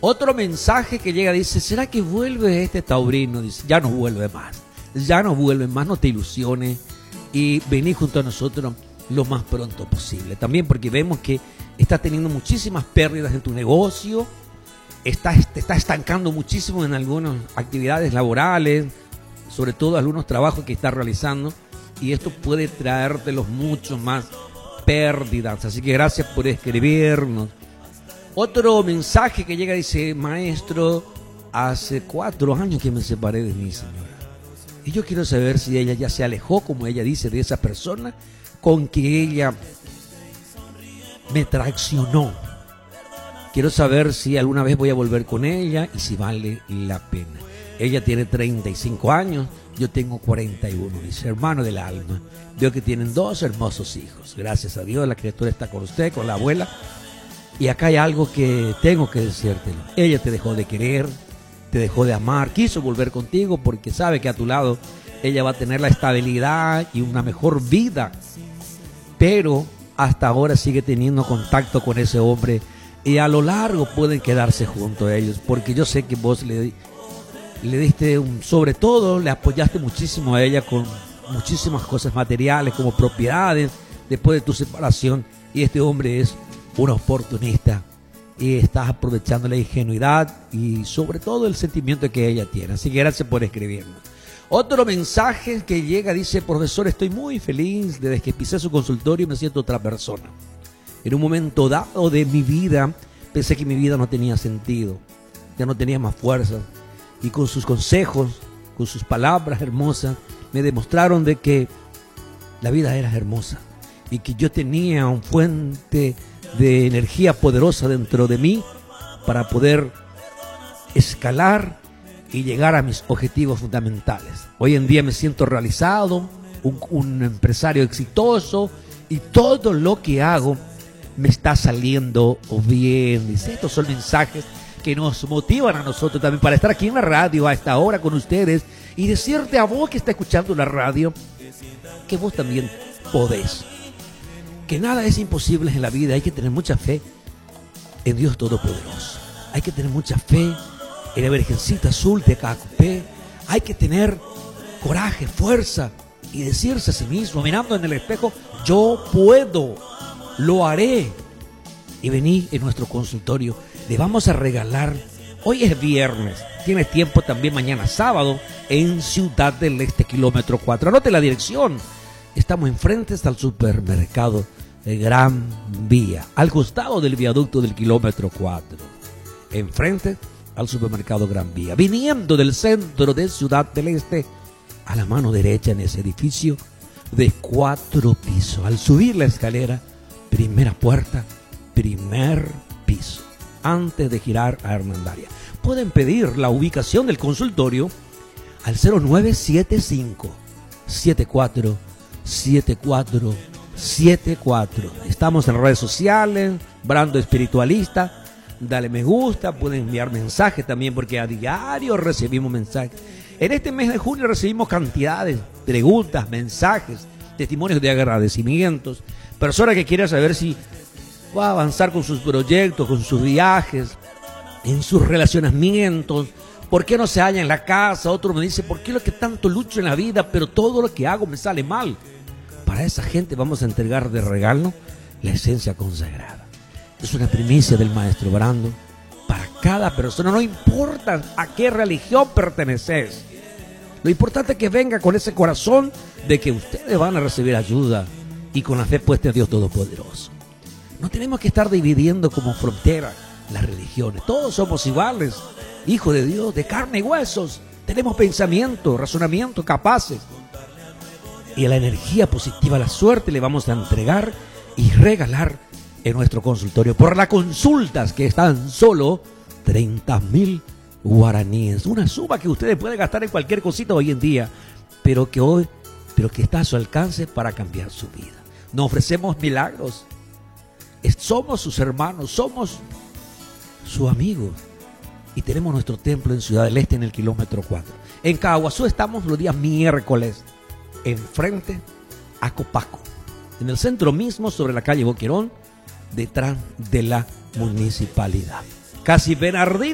Otro mensaje que llega dice, ¿será que vuelve este taurino? Dice, ya no vuelve más, no te ilusiones y vení junto a nosotros lo más pronto posible. También porque vemos que está teniendo muchísimas pérdidas en tu negocio, te está estancando muchísimo en algunas actividades laborales, sobre todo algunos trabajos que estás realizando, y esto puede traértelos mucho más pérdidas. Así que gracias por escribirnos. Otro mensaje que llega dice, maestro, hace 4 años que me separé de mi señora. Y yo quiero saber si ella ya se alejó, como ella dice, de esa persona con que ella me traicionó. Quiero saber si alguna vez voy a volver con ella y si vale la pena. Ella tiene 35 años, yo tengo 41, dice, hermano del alma. Veo que tienen 2 hermosos hijos. Gracias a Dios, la criatura está con usted, con la abuela. Y acá hay algo que tengo que decírtelo. Ella te dejó de querer, te dejó de amar, quiso volver contigo porque sabe que a tu lado ella va a tener la estabilidad y una mejor vida. Pero hasta ahora sigue teniendo contacto con ese hombre y a lo largo pueden quedarse junto a ellos, porque yo sé que vos le diste sobre todo, le apoyaste muchísimo a ella con muchísimas cosas materiales como propiedades después de tu separación, y este hombre es un oportunista y estás aprovechando la ingenuidad y sobre todo el sentimiento que ella tiene. Así que gracias por escribirnos. Otro mensaje que llega dice, profesor, estoy muy feliz desde que pisé su consultorio y me siento otra persona. En un momento dado de mi vida pensé que mi vida no tenía sentido, ya no tenía más fuerza, y con sus consejos, con sus palabras hermosas, me demostraron de que la vida era hermosa y que yo tenía una fuente de energía poderosa dentro de mí para poder escalar y llegar a mis objetivos fundamentales. Hoy en día me siento realizado, un empresario exitoso, y todo lo que hago me está saliendo bien. Dice, estos son mensajes que nos motivan a nosotros también para estar aquí en la radio a esta hora con ustedes y decirte a vos que está escuchando la radio que vos también podés, que nada es imposible en la vida. Hay que tener mucha fe en Dios Todopoderoso, hay que tener mucha fe en la Virgencita Azul de Cacupé, hay que tener coraje, fuerza y decirse a sí mismo, mirando en el espejo, yo puedo, lo haré. Y vení en nuestro consultorio, le vamos a regalar, hoy es viernes, tienes tiempo también mañana sábado, en Ciudad del Este, kilómetro 4. Anote la dirección, estamos enfrente hasta el supermercado de Gran Vía, al costado del viaducto del kilómetro 4, enfrente al supermercado Gran Vía, viniendo del centro de Ciudad del Este, a la mano derecha en ese edificio de 4 pisos. Al subir la escalera, primera puerta, primer piso, antes de girar a Hernandaria. Pueden pedir la ubicación del consultorio al 0975 74 74 74. Estamos en redes sociales, Brando Espiritualista. Dale me gusta, pueden enviar mensajes también, porque a diario recibimos mensajes. En este mes de junio recibimos cantidades, preguntas, mensajes, testimonios de agradecimientos, personas que quieren saber si va a avanzar con sus proyectos, con sus viajes, en sus relacionamientos, por qué no se halla en la casa. Otro me dice, ¿por qué lo que tanto lucho en la vida, pero todo lo que hago me sale mal? Para esa gente vamos a entregar de regalo la esencia consagrada. Es una primicia del maestro Brando para cada persona, no importa a qué religión perteneces. Lo importante es que venga con ese corazón de que ustedes van a recibir ayuda y con la fe puesta en Dios Todopoderoso. No tenemos que estar dividiendo como frontera las religiones. Todos somos iguales, hijos de Dios, de carne y huesos. Tenemos pensamiento, razonamiento, capaces. Y a la energía positiva, la suerte, le vamos a entregar y regalar en nuestro consultorio por las consultas, que están solo 30.000 guaraníes. Una suma que ustedes pueden gastar en cualquier cosita hoy en día, pero que está a su alcance para cambiar su vida. Nos ofrecemos milagros. Somos sus hermanos, somos sus amigos. Y tenemos nuestro templo en Ciudad del Este, en el kilómetro 4. En Caguazú estamos los días miércoles, enfrente a Copaco, en el centro mismo, sobre la calle Boquerón, detrás de la municipalidad. Casi Bernardino.